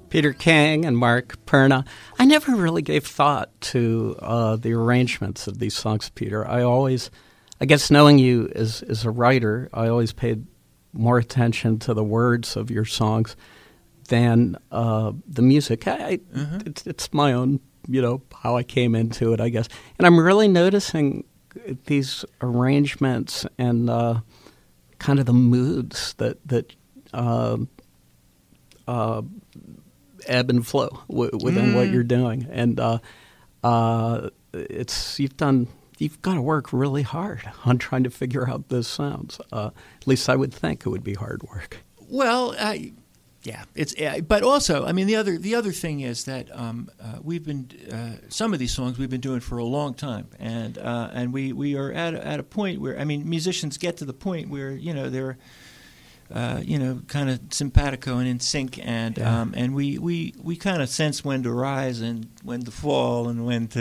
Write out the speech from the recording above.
Peter King and Mark Perna. I never really gave thought to the arrangements of these songs, Peter. I guess knowing you as a writer, I always paid more attention to the words of your songs than the music. It's my own, how I came into it, I guess. And I'm really noticing these arrangements and kind of the moods that ebb and flow within what you're doing, and you've got to work really hard on trying to figure out those sounds. At least I would think it would be hard work. Well, but also, I mean, the other thing is that we've been some of these songs we've been doing for a long time, and we are at a point where, I mean, musicians get to the point where they're kind of simpatico and in sync, and we kind of sense when to rise and when to fall and when to